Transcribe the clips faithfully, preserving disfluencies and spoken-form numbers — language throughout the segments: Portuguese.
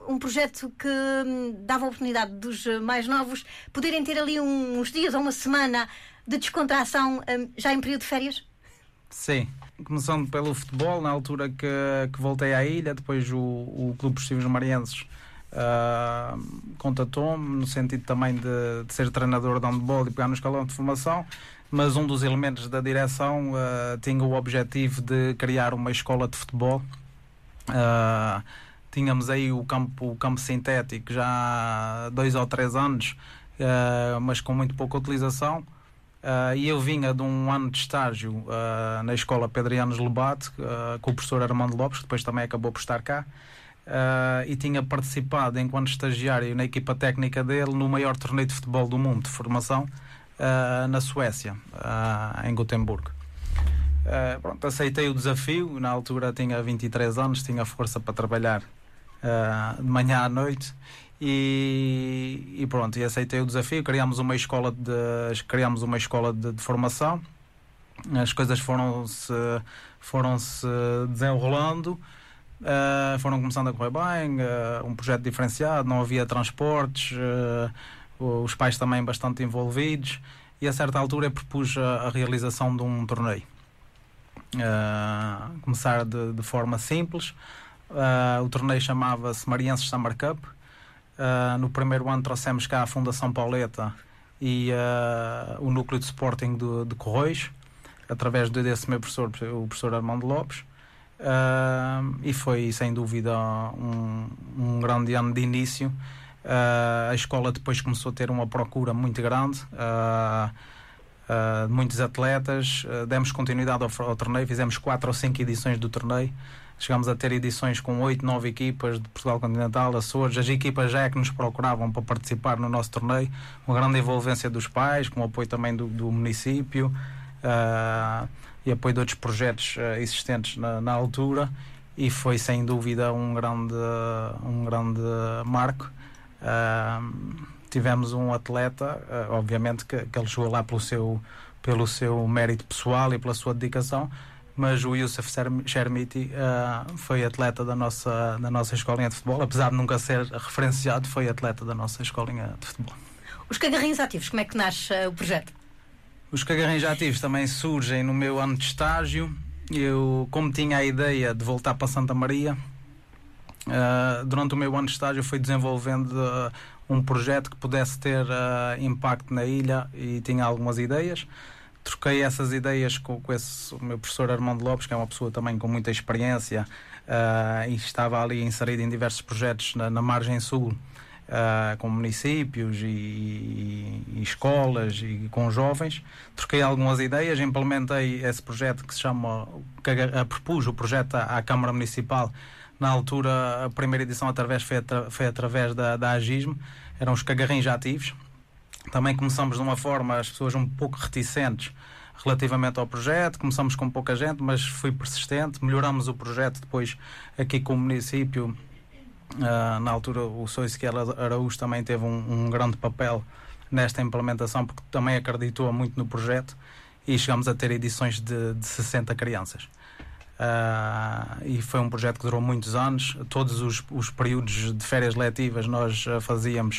um projeto que hum, dava a oportunidade dos mais novos poderem ter ali um, uns dias ou uma semana de descontração hum, já em período de férias? Sim, começando pelo futebol, na altura que, que voltei à ilha, depois o, o Clube Desportivo Marienses uh, contatou-me no sentido também de, de ser treinador de handball e pegar no escalão de formação, mas um dos elementos da direção uh, tinha o objetivo de criar uma escola de futebol. Uh, tínhamos aí o campo, o campo sintético já há dois ou três anos, uh, mas com muito pouca utilização. Uh, e eu vinha de um ano de estágio uh, na escola Pedrianos Lobato, uh, com o professor Armando Lopes, que depois também acabou por estar cá, uh, e tinha participado enquanto estagiário na equipa técnica dele no maior torneio de futebol do mundo de formação, uh, na Suécia, uh, em Gotemburgo. Uh, pronto, aceitei o desafio. Na altura tinha vinte e três anos, tinha força para trabalhar uh, de manhã à noite. E, e pronto, e aceitei o desafio. Criámos uma escola de, criámos uma escola de, de formação. As coisas foram-se foram-se desenrolando, uh, foram começando a correr bem, uh, um projeto diferenciado, não havia transportes, uh, os pais também bastante envolvidos, e a certa altura eu propus a, a realização de um torneio. Uh, começar de, de forma simples. Uh, o torneio chamava-se Marienses Summer Cup. Uh, no primeiro ano trouxemos cá a Fundação Pauleta e uh, o núcleo de Sporting de, de Correios, através desse meu professor, o professor Armando Lopes, uh, e foi sem dúvida um, um grande ano de início. Uh, a escola depois começou a ter uma procura muito grande, uh, uh, de muitos atletas. Uh, demos continuidade ao, ao torneio, fizemos quatro ou cinco edições do torneio. Chegámos a ter edições com oito, nove equipas de Portugal Continental, Açores. As equipas já é que nos procuravam para participar no nosso torneio. Uma grande envolvência dos pais, com o apoio também do, do município, uh, e apoio de outros projetos uh, existentes na, na altura. E foi sem dúvida um grande, um grande marco. Uh, tivemos um atleta, uh, obviamente que, que ele jogou lá pelo seu, pelo seu mérito pessoal e pela sua dedicação, mas o Youssef Chermiti uh, foi atleta da nossa, da nossa escolinha de futebol, apesar de nunca ser referenciado, foi atleta da nossa escolinha de futebol. Os Cagarrinhos Ativos, como é que nasce uh, o projeto? Os Cagarrinhos Ativos também surgem no meu ano de estágio. Eu, como tinha a ideia de voltar para Santa Maria, uh, durante o meu ano de estágio fui desenvolvendo uh, um projeto que pudesse ter uh, impacto na ilha, e tinha algumas ideias. Troquei essas ideias com, com esse, o meu professor Armando Lopes, que é uma pessoa também com muita experiência, uh, e estava ali inserido em diversos projetos na, na margem sul, uh, com municípios e, e, e escolas e com jovens. Troquei algumas ideias, implementei esse projeto que se chama, que a, a, propus o projeto à, à Câmara Municipal. Na altura, a primeira edição através, foi, atra, foi através da, da Agismo, eram os Cagarrinhos Ativos. Também começamos de uma forma, as pessoas um pouco reticentes relativamente ao projeto. Começamos com pouca gente, mas fui persistente. Melhoramos o projeto depois aqui com o município. Uh, na altura o Sr. Ezequiel Araújo também teve um, um grande papel nesta implementação, porque também acreditou muito no projeto, e chegamos a ter edições de, de sessenta crianças. Uh, e foi um projeto que durou muitos anos. Todos os, os períodos de férias letivas nós uh, fazíamos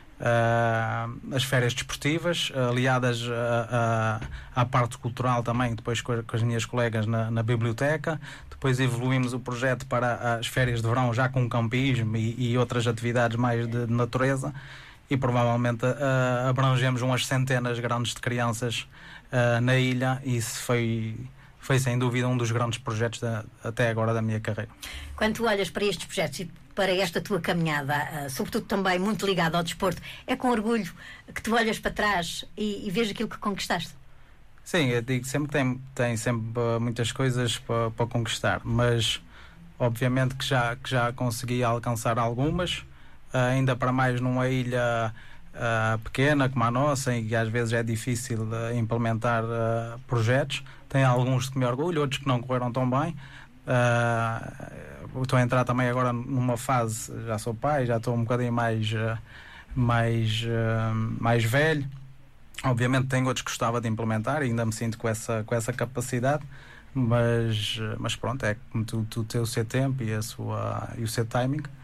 Uh, as férias desportivas, uh, aliadas uh, uh, à parte cultural também, depois com, com as minhas colegas na, na biblioteca. Depois evoluímos o projeto para as férias de verão, já com campismo e, e outras atividades mais de, de natureza, e provavelmente uh, abrangemos umas centenas grandes de crianças uh, na ilha, e isso foi, foi sem dúvida um dos grandes projetos da, até agora da minha carreira. Quando tu olhas para estes projetos e para esta tua caminhada, uh, sobretudo também muito ligada ao desporto, é com orgulho que tu olhas para trás e, e vês aquilo que conquistaste? Sim, eu digo sempre que tem, tem sempre uh, muitas coisas para, para conquistar, mas obviamente que já, que já consegui alcançar algumas, uh, ainda para mais numa ilha uh, pequena como a nossa, em que às vezes é difícil uh, implementar uh, projetos. Tem alguns que me orgulho, outros que não correram tão bem. Uh, estou a entrar também agora numa fase, já sou pai, já estou um bocadinho mais, uh, mais, uh, mais velho. Obviamente tenho outros que gostava de implementar e ainda me sinto com essa, com essa capacidade, mas, mas pronto, é como tu, tu tens o seu tempo e, a sua, e o seu timing.